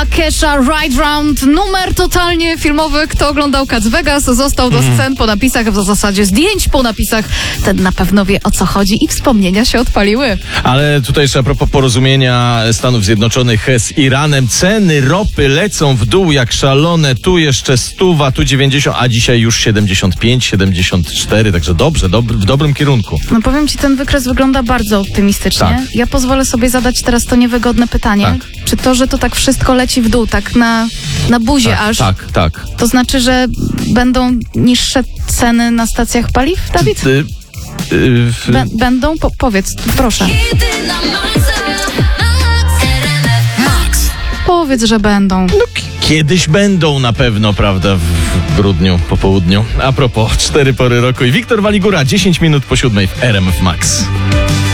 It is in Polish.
Kesha Ride Round, numer totalnie filmowy. Kto oglądał Cats Vegas, został do scen po napisach, w zasadzie zdjęć po napisach. Ten na pewno wie, o co chodzi i wspomnienia się odpaliły. Ale tutaj jeszcze a propos porozumienia Stanów Zjednoczonych z Iranem. Ceny ropy lecą w dół jak szalone. Tu jeszcze 100, tu 90, a dzisiaj już 75, 74. Także dobrze, w dobrym kierunku. No powiem ci, ten wykres wygląda bardzo optymistycznie. Tak. Ja pozwolę sobie zadać teraz to niewygodne pytanie. Tak. Czy to, że to tak wszystko leci w dół, tak na buzie aż, Tak. to znaczy, że będą niższe ceny na stacjach paliw, Dawid? Będą? Powiedz, proszę. Powiedz, że będą. Kiedyś będą na pewno, prawda, w grudniu, po południu. A propos, 4 pory roku i Wiktor Waligura, 10 minut po 7 w RMF Max.